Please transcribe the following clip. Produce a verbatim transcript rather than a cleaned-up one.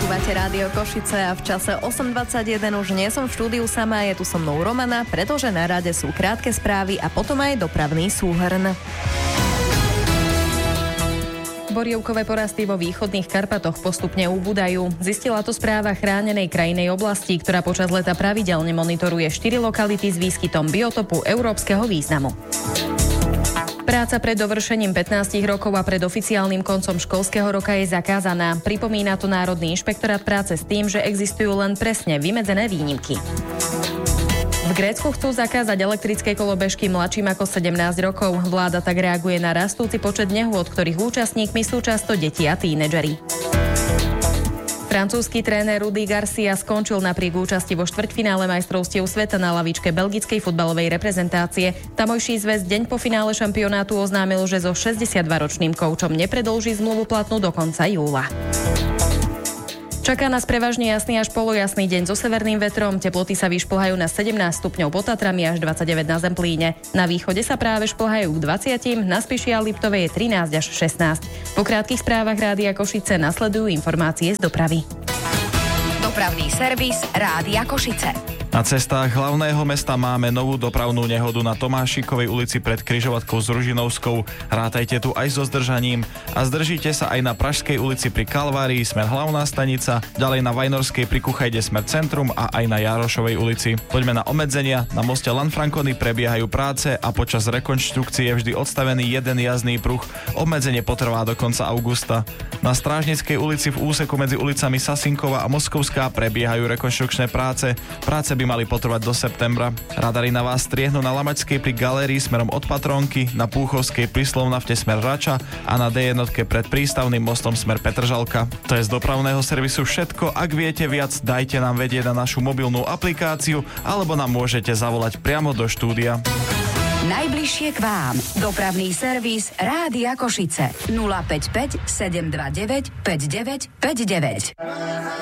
Počúvate Rádio Košice a v čase osem dvadsaťjeden už nie som v štúdiu sama, je tu so mnou Romana, pretože na rade sú krátke správy a potom aj dopravný súhrn. Borievkové porasty vo východných Karpatoch postupne ubúdajú. Zistila to správa chránenej krajinnej oblasti, ktorá počas leta pravidelne monitoruje štyri lokality s výskytom biotopu európskeho významu. Práca pred dovršením pätnásť rokov a pred oficiálnym koncom školského roka je zakázaná. Pripomína to Národný inšpektorát práce s tým, že existujú len presne vymedzené výnimky. V Grécku chcú zakázať elektrické kolobežky mladším ako sedemnásť rokov. Vláda tak reaguje na rastúci počet nehôd, ktorých účastníkmi sú často deti a tínedžeri. Francúzsky tréner Rudi Garcia skončil napriek účasti vo štvrťfinále majstrovstiev sveta na lavičke belgickej futbalovej reprezentácie. Tamojší zväz deň po finále šampionátu oznámil, že so šesťdesiatdvaročným koučom nepredĺží zmluvu platnú do konca júla. Čaká nás prevažne jasný až polojasný deň so severným vetrom. Teploty sa vyšplhajú na sedemnásť stupňov pod Tatrami až dvadsaťdeväť na Zemplíne. Na východe sa práve šplhajú k dvadsiatim, na Spiši a Liptove je trinásť až šestnásť. Po krátkych správach Rádia Košice nasledujú informácie z dopravy. Dopravný servis Rádia Košice. Na cestách hlavného mesta máme novú dopravnú nehodu na Tomášikovej ulici pred križovatkou s Ružinovskou. Rátajte tu aj so zdržaním a zdržíte sa aj na Pražskej ulici pri Kalvárii smer Hlavná stanica, ďalej na Vajnorskej pri Kuchajde smer Centrum a aj na Jarošovej ulici. Poďme na obmedzenia. Na moste Lanfranconi prebiehajú práce a počas rekonštrukcie je vždy odstavený jeden jazdný pruh. Obmedzenie potrvá do konca augusta. Na Strážnickej ulici v úseku medzi ulicami Sasinkova a Moskovská prebiehajú rekonštrukčné práce. Práce by mali potrvať do septembra. Radary na vás striehnú na Lamačskej pri galérii smerom od Patrónky, na Púchovskej pri Slovnafte smer Rača a na dé jedna pred prístavným mostom smer Petržalka. To je z dopravného servisu všetko. Ak viete viac, dajte nám vedieť na našu mobilnú aplikáciu alebo nám môžete zavolať priamo do štúdia. Najbližšie k vám. Dopravný servis Rádia Košice. nula päť päť sedem dva deväť päť deväť päť deväť.